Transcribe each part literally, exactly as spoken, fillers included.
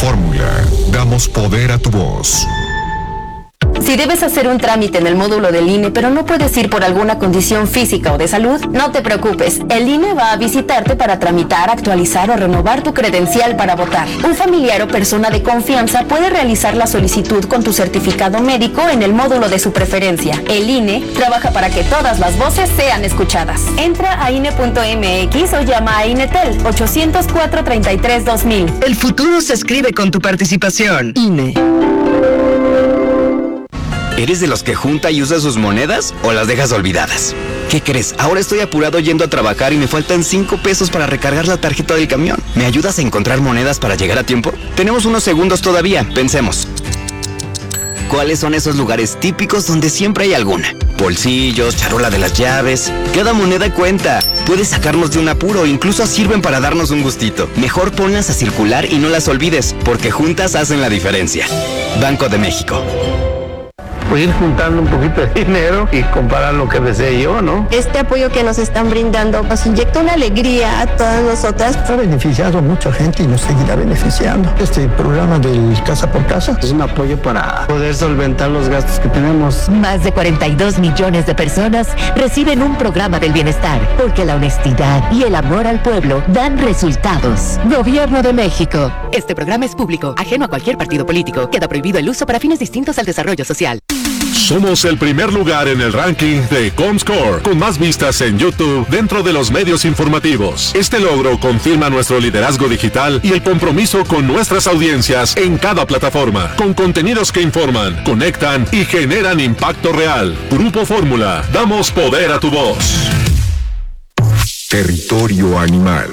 Fórmula, damos poder a tu voz. Si debes hacer un trámite en el módulo del I N E, pero no puedes ir por alguna condición física o de salud, no te preocupes. El I N E va a visitarte para tramitar, actualizar o renovar tu credencial para votar. Un familiar o persona de confianza puede realizar la solicitud con tu certificado médico en el módulo de su preferencia. El I N E trabaja para que todas las voces sean escuchadas. Entra a I N E punto M X o llama a INETEL ochocientos cuatro, treinta y tres, dos mil. El futuro se escribe con tu participación. I N E. ¿Eres de los que junta y usa sus monedas o las dejas olvidadas? ¿Qué crees? Ahora estoy apurado yendo a trabajar y me faltan cinco pesos para recargar la tarjeta del camión. ¿Me ayudas a encontrar monedas para llegar a tiempo? Tenemos unos segundos todavía, pensemos. ¿Cuáles son esos lugares típicos donde siempre hay alguna? Bolsillos, charola de las llaves. Cada moneda cuenta. Puedes sacarnos de un apuro o incluso sirven para darnos un gustito. Mejor ponlas a circular y no las olvides, porque juntas hacen la diferencia. Banco de México. Pues ir juntando un poquito de dinero y comparar lo que desee yo, ¿no? Este apoyo que nos están brindando nos inyecta una alegría a todas nosotras. Ha beneficiado a mucha gente y nos seguirá beneficiando. Este programa del Casa por Casa es un apoyo para poder solventar los gastos que tenemos. Más de cuarenta y dos millones de personas reciben un programa del bienestar, porque la honestidad y el amor al pueblo dan resultados. Gobierno de México. Este programa es público, ajeno a cualquier partido político. Queda prohibido el uso para fines distintos al desarrollo social. Somos el primer lugar en el ranking de Comscore, con más vistas en YouTube dentro de los medios informativos. Este logro confirma nuestro liderazgo digital y el compromiso con nuestras audiencias en cada plataforma, con contenidos que informan, conectan y generan impacto real. Grupo Fórmula, damos poder a tu voz. Territorio animal.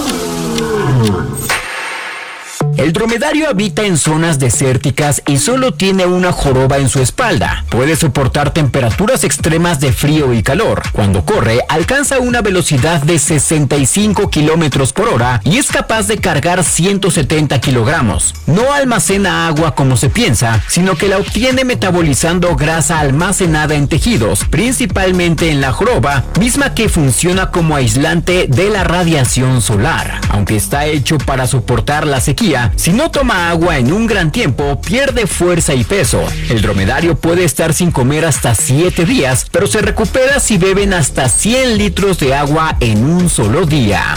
El dromedario habita en zonas desérticas y solo tiene una joroba en su espalda. Puede soportar temperaturas extremas de frío y calor. Cuando corre, alcanza una velocidad de sesenta y cinco kilómetros por hora y es capaz de cargar ciento setenta kilogramos. No almacena agua como se piensa, sino que la obtiene metabolizando grasa almacenada en tejidos, principalmente en la joroba, misma que funciona como aislante de la radiación solar. Aunque está hecho para soportar la sequía, si no toma agua en un gran tiempo, pierde fuerza y peso. El dromedario puede estar sin comer hasta siete días, pero se recupera si beben hasta cien litros de agua en un solo día.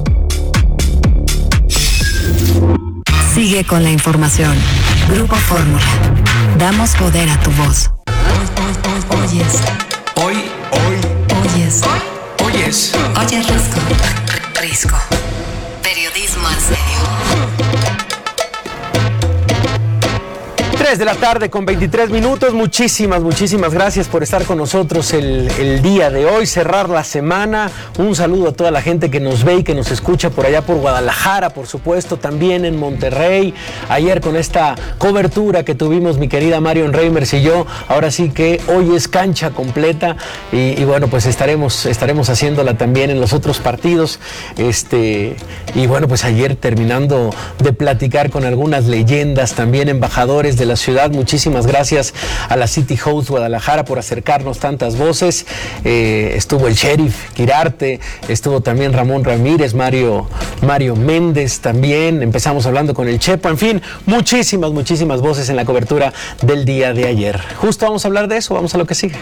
Sigue con la información. Grupo Fórmula. Damos poder a tu voz. Hoy, hoy, hoy, oyes. Hoy, hoy. Oyes. Oyes. Oyes Risco. Risco. Periodismo en serio. tres de la tarde con veintitrés minutos. Muchísimas, muchísimas gracias por estar con nosotros el, el día de hoy, cerrar la semana. Un saludo a toda la gente que nos ve y que nos escucha por allá por Guadalajara, por supuesto, también en Monterrey. Ayer con esta cobertura que tuvimos mi querida Marion Reimers y yo, ahora sí que hoy es cancha completa y, y bueno, pues estaremos, estaremos haciéndola también en los otros partidos. Este, y bueno, pues ayer terminando de platicar con algunas leyendas, también embajadores de la ciudad. Muchísimas gracias a la City Host Guadalajara por acercarnos tantas voces. Eh, estuvo el sheriff Quirarte, estuvo también Ramón Ramírez, Mario, Mario Méndez también. Empezamos hablando con el Chepo. En fin, muchísimas, muchísimas voces en la cobertura del día de ayer. Justo vamos a hablar de eso, vamos a lo que sigue.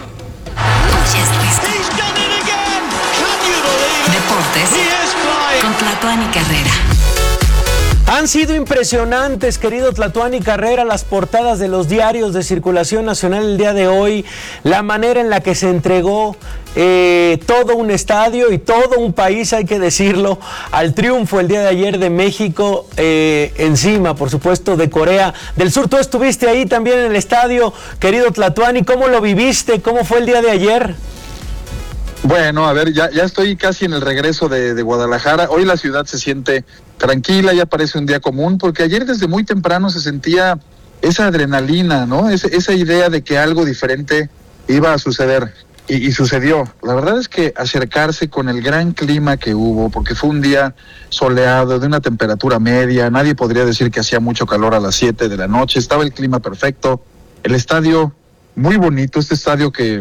Deportes con Tlatuani Carrera. Han sido impresionantes, querido Tlatuani Carrera, las portadas de los diarios de circulación nacional el día de hoy, la manera en la que se entregó eh, todo un estadio y todo un país, hay que decirlo, al triunfo el día de ayer de México, eh, encima, por supuesto, de Corea del Sur. Tú estuviste ahí también en el estadio, querido Tlatuani, ¿cómo lo viviste? ¿Cómo fue el día de ayer? Bueno, a ver, ya, ya estoy casi en el regreso de, de Guadalajara. Hoy la ciudad se siente tranquila, ya parece un día común, porque ayer desde muy temprano se sentía esa adrenalina, ¿no? Esa, esa idea de que algo diferente iba a suceder. Y, y sucedió. La verdad es que acercarse con el gran clima que hubo, porque fue un día soleado, de una temperatura media, nadie podría decir que hacía mucho calor a las siete de la noche, estaba el clima perfecto, el estadio muy bonito, este estadio que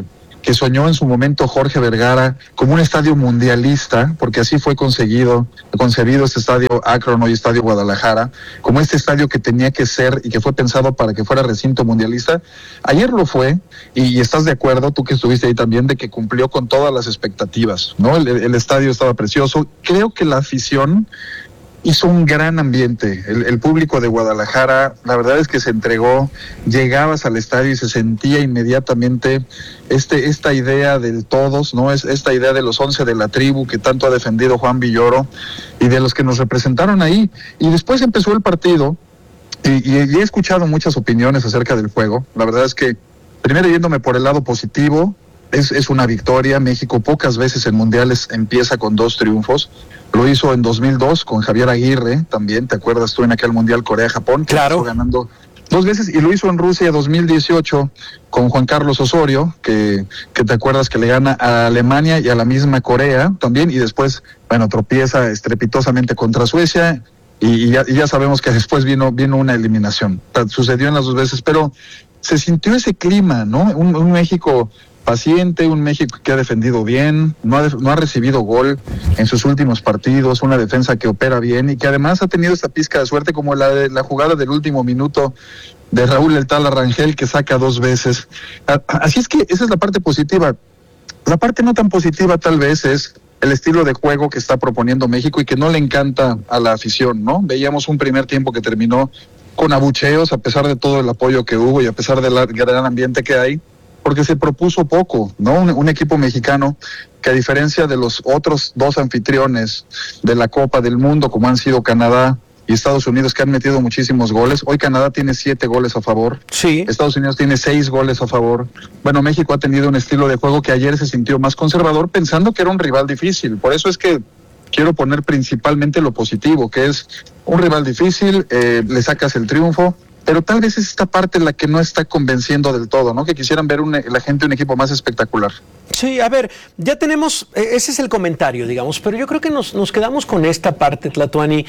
que soñó en su momento Jorge Vergara como un estadio mundialista, porque así fue conseguido, concebido este estadio Akron, hoy Estadio Guadalajara, como este estadio que tenía que ser y que fue pensado para que fuera recinto mundialista. Ayer lo fue, y, y estás de acuerdo, tú que estuviste ahí también, de que cumplió con todas las expectativas, ¿no? El, el estadio estaba precioso. Creo que la afición hizo un gran ambiente. El, el público de Guadalajara, la verdad es que se entregó, llegabas al estadio y se sentía inmediatamente este esta idea del todos, ¿no? Es esta idea de los once de la tribu que tanto ha defendido Juan Villoro y de los que nos representaron ahí. Y después empezó el partido y, y, y he escuchado muchas opiniones acerca del juego. La verdad es que, primero yéndome por el lado positivo, Es, es una victoria. México pocas veces en mundiales empieza con dos triunfos. Lo hizo en dos mil dos con Javier Aguirre también, ¿te acuerdas tú en aquel mundial Corea-Japón? Claro. Empezó ganando dos veces, y lo hizo en Rusia dos mil dieciocho con Juan Carlos Osorio, que, que te acuerdas que le gana a Alemania y a la misma Corea también, y después, bueno, tropieza estrepitosamente contra Suecia, y, y, ya, y ya sabemos que después vino, vino una eliminación. Sucedió en las dos veces, pero se sintió ese clima, ¿no? Un, un México paciente, un México que ha defendido bien, no ha, no ha recibido gol en sus últimos partidos, una defensa que opera bien y que además ha tenido esta pizca de suerte como la de la jugada del último minuto de Raúl El Tala Rangel, que saca dos veces. Así es que esa es la parte positiva. La parte no tan positiva tal vez es el estilo de juego que está proponiendo México y que no le encanta a la afición, ¿no? Veíamos un primer tiempo que terminó con abucheos a pesar de todo el apoyo que hubo y a pesar del gran ambiente que hay, porque se propuso poco, ¿no? Un, un equipo mexicano que, a diferencia de los otros dos anfitriones de la Copa del Mundo, como han sido Canadá y Estados Unidos, que han metido muchísimos goles. Hoy Canadá tiene siete goles a favor. Sí. Estados Unidos tiene seis goles a favor. Bueno, México ha tenido un estilo de juego que ayer se sintió más conservador, pensando que era un rival difícil. Por eso es que quiero poner principalmente lo positivo, que es un rival difícil, eh, le sacas el triunfo, pero tal vez es esta parte la que no está convenciendo del todo, ¿no? Que quisieran ver una, la gente un equipo más espectacular. Sí, a ver, ya tenemos, ese es el comentario, digamos, pero yo creo que nos, nos quedamos con esta parte, Tlatuani,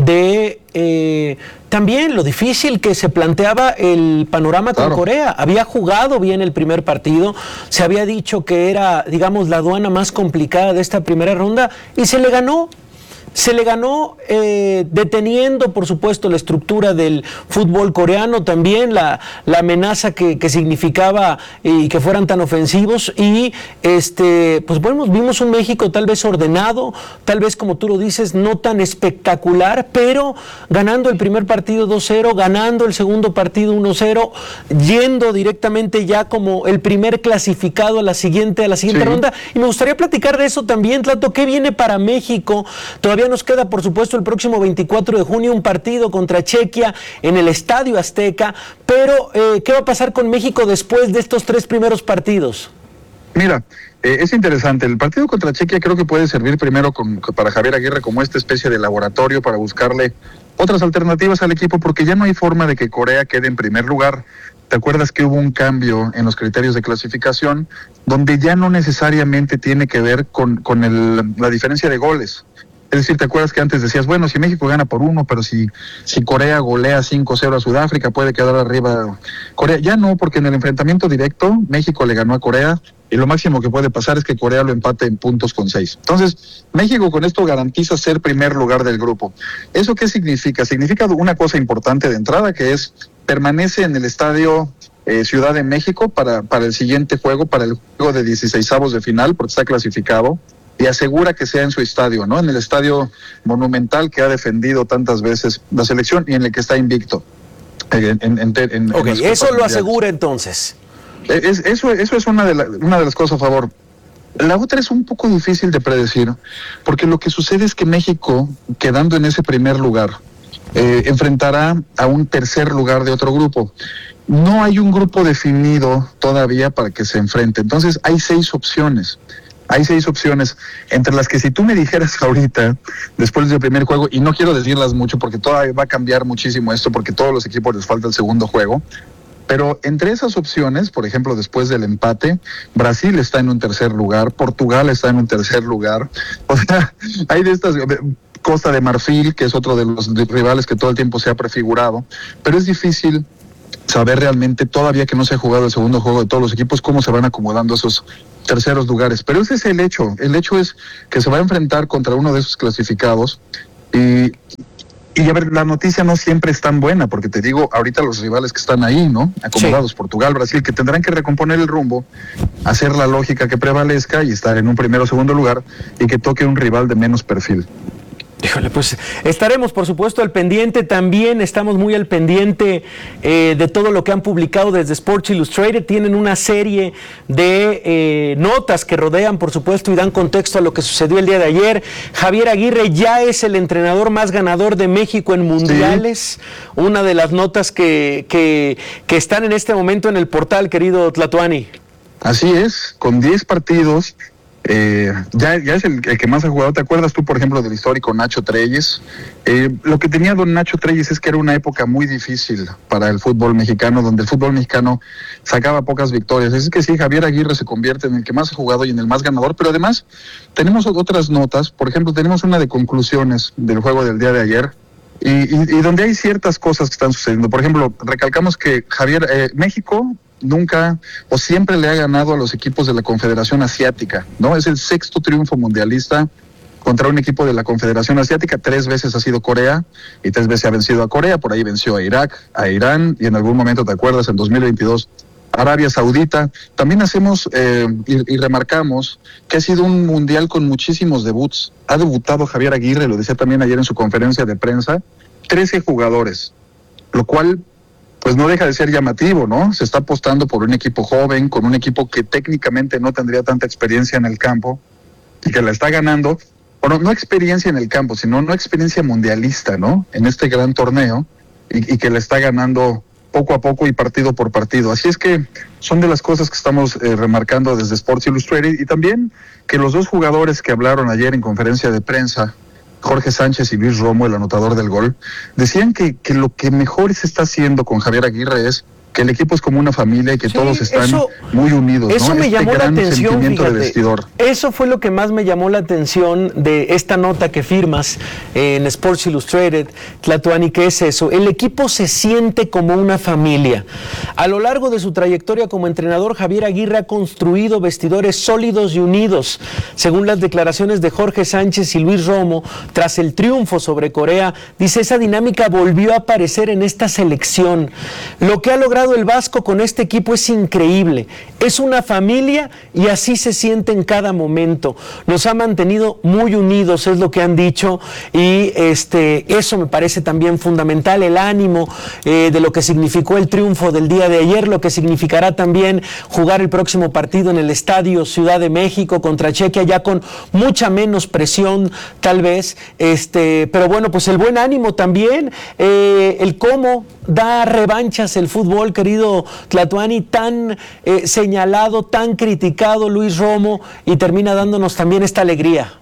de eh, también lo difícil que se planteaba el panorama con claro. Corea. Había jugado bien el primer partido, se había dicho que era, digamos, la aduana más complicada de esta primera ronda y se le ganó. Se le ganó eh, deteniendo, por supuesto, la estructura del fútbol coreano, también la, la amenaza que, que significaba y eh, que fueran tan ofensivos. Y este, pues bueno, vimos un México tal vez ordenado, tal vez, como tú lo dices, no tan espectacular, pero ganando el primer partido dos cero, ganando el segundo partido uno cero, yendo directamente ya como el primer clasificado a la siguiente, a la siguiente sí. ronda. Y me gustaría platicar de eso también, Tlato. ¿Qué viene para México? Todavía nos queda, por supuesto, el próximo veinticuatro de junio un partido contra Chequia en el Estadio Azteca, pero eh, ¿qué va a pasar con México después de estos tres primeros partidos? Mira, eh, es interesante, el partido contra Chequia creo que puede servir primero con, para Javier Aguirre como esta especie de laboratorio para buscarle otras alternativas al equipo, porque ya no hay forma de que Corea quede en primer lugar. ¿Te acuerdas que hubo un cambio en los criterios de clasificación donde ya no necesariamente tiene que ver con, con el, la diferencia de goles? Es decir, ¿te acuerdas que antes decías, bueno, si México gana por uno, pero si, si Corea golea cinco cero a Sudáfrica, puede quedar arriba Corea? Ya no, porque en el enfrentamiento directo, México le ganó a Corea, y lo máximo que puede pasar es que Corea lo empate en puntos con seis. Entonces, México con esto garantiza ser primer lugar del grupo. ¿Eso qué significa? Significa una cosa importante de entrada, que es, permanece en el estadio eh, Ciudad de México para, para el siguiente juego, para el juego de dieciseisavos de final, porque está clasificado, y asegura que sea en su estadio, ¿no? En el estadio monumental que ha defendido tantas veces la selección y en el que está invicto. En, en, en, en, ok, en eso lo asegura entonces. Es, eso, eso es una de, la, una de las cosas a favor. La otra es un poco difícil de predecir, porque lo que sucede es que México, quedando en ese primer lugar, eh, enfrentará a un tercer lugar de otro grupo. No hay un grupo definido todavía para que se enfrente, entonces hay seis opciones. Hay seis opciones, entre las que si tú me dijeras ahorita, después del primer juego, y no quiero decirlas mucho porque todavía va a cambiar muchísimo esto, porque todos los equipos les falta el segundo juego, pero entre esas opciones, por ejemplo, después del empate, Brasil está en un tercer lugar, Portugal está en un tercer lugar, o sea, hay de estas... Costa de Marfil, que es otro de los rivales que todo el tiempo se ha prefigurado, pero es difícil saber realmente, todavía que no se ha jugado el segundo juego de todos los equipos, cómo se van acomodando esos terceros lugares. Pero ese es el hecho. El hecho es que se va a enfrentar contra uno de esos clasificados y... Y a ver, la noticia no siempre es tan buena, porque te digo, ahorita los rivales que están ahí, ¿no? Acomodados, sí. Portugal, Brasil, que tendrán que recomponer el rumbo, hacer la lógica que prevalezca y estar en un primero o segundo lugar y que toque un rival de menos perfil. Híjole, pues estaremos por supuesto al pendiente, también estamos muy al pendiente eh, de todo lo que han publicado desde Sports Illustrated. Tienen una serie de eh, notas que rodean por supuesto y dan contexto a lo que sucedió el día de ayer. Javier Aguirre ya es el entrenador más ganador de México en mundiales, sí. Una de las notas que, que, que están en este momento en el portal, querido Tlatuani. Así es, con diez partidos. Eh, ya, ya es el, el que más ha jugado. ¿Te acuerdas tú, por ejemplo, del histórico Nacho Treyes? Eh, lo que tenía don Nacho Treyes es que era una época muy difícil para el fútbol mexicano, donde el fútbol mexicano sacaba pocas victorias. Es que sí, Javier Aguirre se convierte en el que más ha jugado y en el más ganador, pero además tenemos otras notas. Por ejemplo, tenemos una de conclusiones del juego del día de ayer, y, y, y donde hay ciertas cosas que están sucediendo. Por ejemplo, recalcamos que Javier, eh, México nunca o siempre le ha ganado a los equipos de la Confederación Asiática, ¿no? Es el sexto triunfo mundialista contra un equipo de la Confederación Asiática. Tres veces ha sido Corea y tres veces ha vencido a Corea. Por ahí venció a Irak, a Irán y en algún momento, ¿te acuerdas? En dos mil veintidós, Arabia Saudita. También hacemos eh, y, y remarcamos que ha sido un mundial con muchísimos debuts. Ha debutado Javier Aguirre, lo decía también ayer en su conferencia de prensa, trece jugadores, lo cual pues no deja de ser llamativo, ¿no? Se está apostando por un equipo joven, con un equipo que técnicamente no tendría tanta experiencia en el campo y que la está ganando. Bueno, no experiencia en el campo, sino no experiencia mundialista, ¿no? En este gran torneo y, y que la está ganando poco a poco y partido por partido. Así es que son de las cosas que estamos eh, remarcando desde Sports Illustrated, y también que los dos jugadores que hablaron ayer en conferencia de prensa, Jorge Sánchez y Luis Romo, el anotador del gol, decían que, que lo que mejor se está haciendo con Javier Aguirre es que el equipo es como una familia y que sí, todos están eso, muy unidos. Eso ¿no? me este llamó gran la atención, sentimiento fíjate, de vestidor. Eso fue lo que más me llamó la atención de esta nota que firmas en Sports Illustrated, Tlatuani, que es eso. El equipo se siente como una familia. A lo largo de su trayectoria como entrenador, Javier Aguirre ha construido vestidores sólidos y unidos. Según las declaraciones de Jorge Sánchez y Luis Romo, tras el triunfo sobre Corea, dice, esa dinámica volvió a aparecer en esta selección. Lo que ha logrado el Vasco con este equipo es increíble. Es una familia y así se siente en cada momento. Nos ha mantenido muy unidos, es lo que han dicho, y este eso me parece también fundamental, el ánimo eh, de lo que significó el triunfo del día de ayer, lo que significará también jugar el próximo partido en el Estadio Ciudad de México contra Chequia, ya con mucha menos presión tal vez, este, pero bueno, pues el buen ánimo también, eh, el cómo da revanchas el fútbol, querido Tlatuani, tan eh, señalado, tan criticado Luis Romo, y termina dándonos también esta alegría.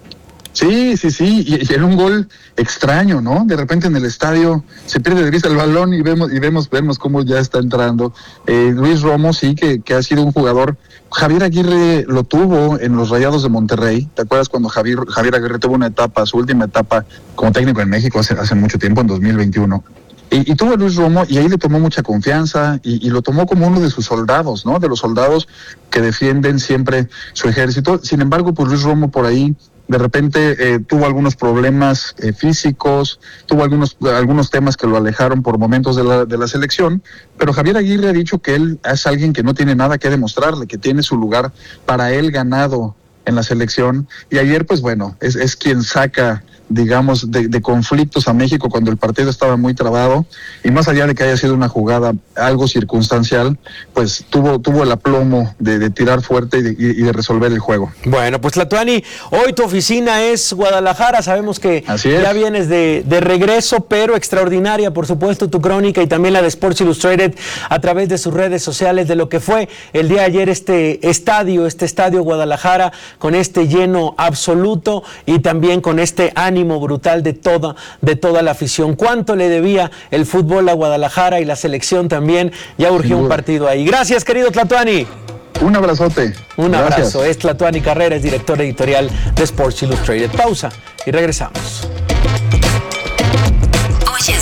Sí, sí, sí, y, y era un gol extraño, ¿no? De repente en el estadio se pierde de vista el balón y vemos y vemos vemos cómo ya está entrando. Eh, Luis Romo sí que, que ha sido un jugador. Javier Aguirre lo tuvo en los Rayados de Monterrey. ¿Te acuerdas cuando Javier, Javier Aguirre tuvo una etapa, su última etapa como técnico en México hace, hace mucho tiempo, en dos mil veintiuno? Y, y tuvo a Luis Romo y ahí le tomó mucha confianza y, y lo tomó como uno de sus soldados, ¿no? De los soldados que defienden siempre su ejército. Sin embargo, pues Luis Romo por ahí de repente eh, tuvo algunos problemas eh, físicos, tuvo algunos algunos temas que lo alejaron por momentos de la, de la selección, pero Javier Aguirre ha dicho que él es alguien que no tiene nada que demostrarle, que tiene su lugar para él ganado en la selección, y ayer pues bueno, es, es quien saca, digamos, de, de conflictos a México cuando el partido estaba muy trabado, y más allá de que haya sido una jugada algo circunstancial, pues tuvo tuvo el aplomo de, de tirar fuerte y de, y de resolver el juego. Bueno, pues Tlatuani, hoy tu oficina es Guadalajara, sabemos que ya vienes de, de regreso, pero extraordinaria, por supuesto, tu crónica y también la de Sports Illustrated a través de sus redes sociales de lo que fue el día de ayer este estadio, este estadio Guadalajara, con este lleno absoluto y también con este ánimo brutal de toda, de toda la afición. ¿Cuánto le debía el fútbol a Guadalajara y la selección también? Ya urgió un partido ahí. Gracias, querido Tlatuani. Un abrazote. Un Gracias. abrazo. Es Tlatuani Carreras, director editorial de Sports Illustrated. Pausa y regresamos. Hoy es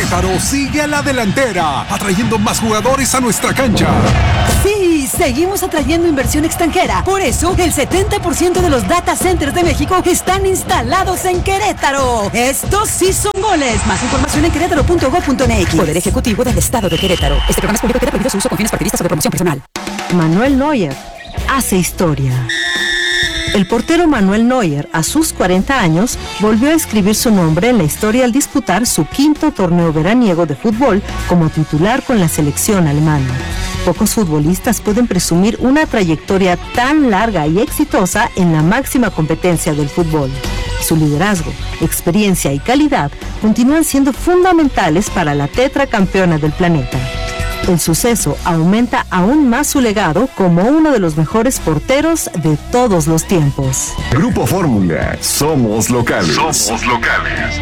Querétaro sigue a la delantera, atrayendo más jugadores a nuestra cancha. Sí, seguimos atrayendo inversión extranjera. Por eso, el setenta por ciento de los data centers de México están instalados en Querétaro. Estos sí son goles. Más información en querétaro punto gob punto eme equis. Poder Ejecutivo del Estado de Querétaro. Este programa es público, queda prohibido su uso con fines partidistas o de promoción personal. Manuel Neuer hace historia. El portero Manuel Neuer, a sus cuarenta años, volvió a escribir su nombre en la historia al disputar su quinto torneo veraniego de fútbol como titular con la selección alemana. Pocos futbolistas pueden presumir una trayectoria tan larga y exitosa en la máxima competencia del fútbol. Su liderazgo, experiencia y calidad continúan siendo fundamentales para la tetracampeona del planeta. El suceso aumenta aún más su legado como uno de los mejores porteros de todos los tiempos. Grupo Fórmula, somos locales. Somos locales.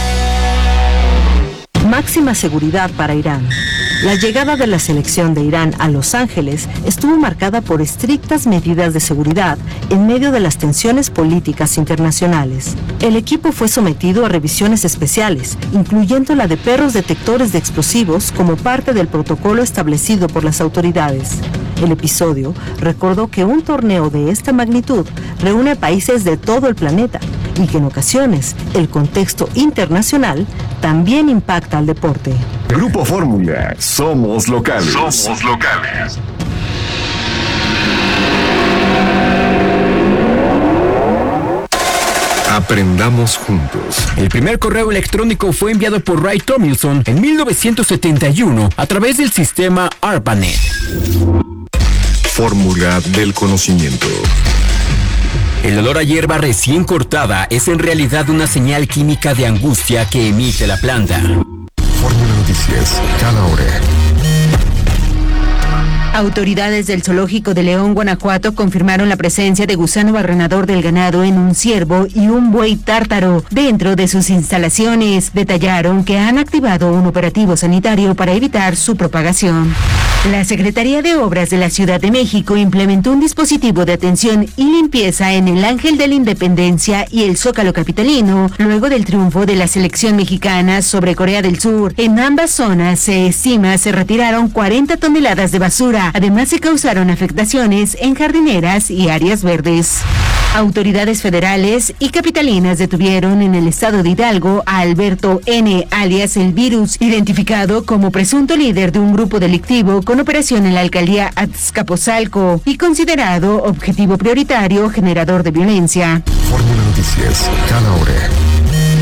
Máxima seguridad para Irán. La llegada de la selección de Irán a Los Ángeles estuvo marcada por estrictas medidas de seguridad en medio de las tensiones políticas internacionales. El equipo fue sometido a revisiones especiales, incluyendo la de perros detectores de explosivos como parte del protocolo establecido por las autoridades. El episodio recordó que un torneo de esta magnitud reúne a países de todo el planeta y que en ocasiones el contexto internacional también impacta al deporte. Grupo Fórmula, somos locales. Somos locales. Aprendamos juntos. El primer correo electrónico fue enviado por Ray Tomlinson en mil novecientos setenta y uno a través del sistema ARPANET. Fórmula del conocimiento. El olor a hierba recién cortada es en realidad una señal química de angustia que emite la planta. Fórmula Noticias, cada hora. Autoridades del Zoológico de León, Guanajuato, confirmaron la presencia de gusano barrenador del ganado en un ciervo y un buey tártaro dentro de sus instalaciones. Detallaron que han activado un operativo sanitario para evitar su propagación. La Secretaría de Obras de la Ciudad de México implementó un dispositivo de atención y limpieza en el Ángel de la Independencia y el Zócalo capitalino, luego del triunfo de la selección mexicana sobre Corea del Sur. En ambas zonas, se estima, se retiraron cuarenta toneladas de basura. Además, se causaron afectaciones en jardineras y áreas verdes. Autoridades federales y capitalinas detuvieron en el estado de Hidalgo a Alberto N., alias El Virus, identificado como presunto líder de un grupo delictivo con operación en la alcaldía Azcapotzalco y considerado objetivo prioritario generador de violencia. Fórmula Noticias, cada hora.